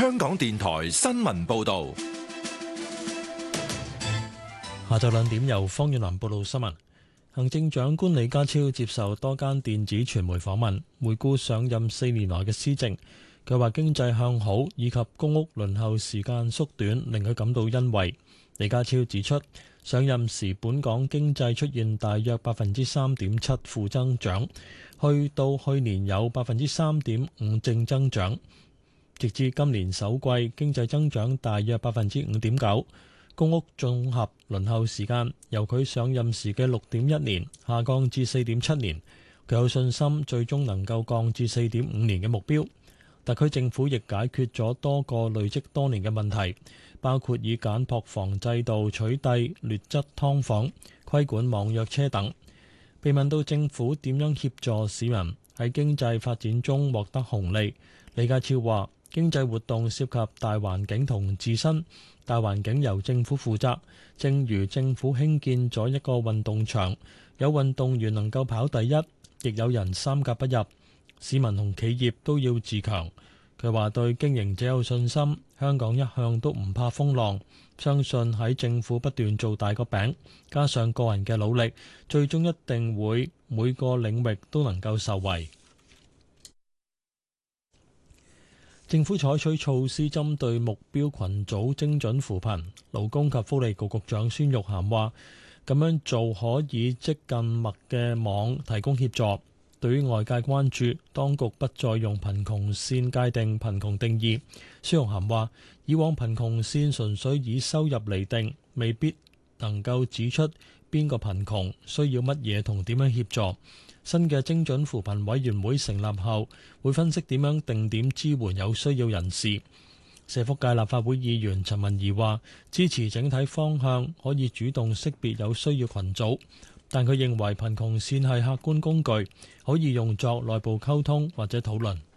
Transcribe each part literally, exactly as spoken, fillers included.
香港電台新聞報道。 下晝兩點由方遠南報道新聞。行政長官李家超接受多間電子傳媒訪問，回顧上任四年來嘅施政。佢話經濟向好以及公屋輪候時間縮短，令佢感到欣慰。李家超指出，上任時本港經濟出現大約百分之三點七負增長，去到去年有百分之三點五正增長，直至今年首季經濟增長大約百分之五點九。公屋綜合輪候時間由佢上任時嘅六點一年下降至四點七年，佢有信心最終能夠降至四點五年嘅目標。特區政府亦解決咗多個累積多年嘅問題，包括以簡樸房制度取締劣質劏房、規管網約車等。被問到政府點樣協助市民喺經濟發展中獲得紅利，李家超話：經濟活動涉及大環境同自身，大環境由政府負責。正如政府興建咗一個運動場，有運動員能夠跑第一，亦有人三甲不入。市民同企業都要自強。佢話對經營者有信心，香港一向都唔怕風浪，相信喺政府不斷做大個餅，加上個人嘅努力，最終一定會每個領域都能夠受惠。政府採取措施針對目標群組精準扶貧。勞工及福利局局長孫玉菡話：咁樣做可以積近墨嘅網提供協助。對於外界關注當局不再用貧窮線界定貧窮定義，孫玉菡話：以往貧窮線純粹以收入釐定，未必能夠指出邊個貧窮需要乜嘢同點樣協助。新嘅精準扶貧委員會成立後，會分析點樣定點支援有需要人士。社福界立法會議員陳文儀話：支持整體方向，可以主動識別有需要群組。但佢認為貧窮線係客觀工具，可以用作內部溝通或者討論。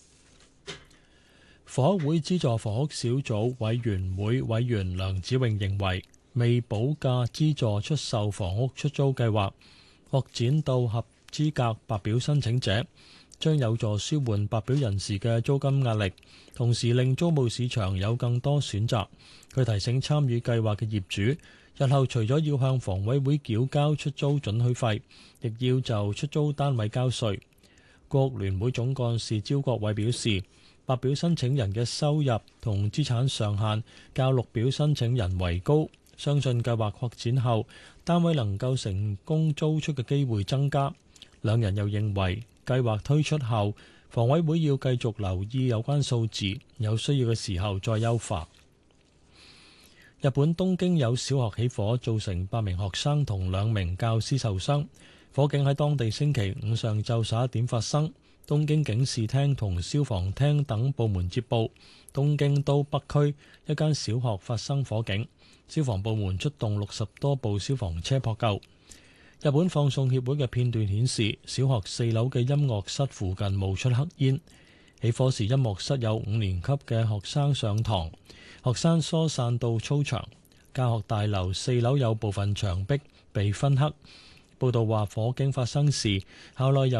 房屋會資助房屋小組委員會委員梁子穎認為，未補價資助出售房屋出租計劃擴展到合資格白表申請者，將有助舒緩白表人士嘅租金壓力，同時令租務市場有更多選擇。佢提醒參與計劃嘅業主，日後除咗要向房委會繳交出租准許費，亦要就出租單位交稅。國聯會總幹事招國偉表示，白表申請人嘅收入同資產上限較綠表申請人為高，相信計劃擴展後，單位能夠成功租出嘅機會增加。兩人又認為，計劃推出後，房委會要繼續留意有關數字，有需要嘅時候再優化。日本東京有小學起火，造成八名學生同兩名教師受傷。火警喺當地星期五上晝十一點發生，東京警視廳同消防廳等部門接報。東京都北區一間小學發生火警，消防部門出動六十多部消防車撲救。日本放送協會嘅片段顯示，小學四樓嘅音樂室附近冒出黑煙。起火時，音樂室有五年級嘅學生上堂，學生疏散到操場。教學大樓四樓有部分牆壁被燻黑。報道話，火警發生時，校內有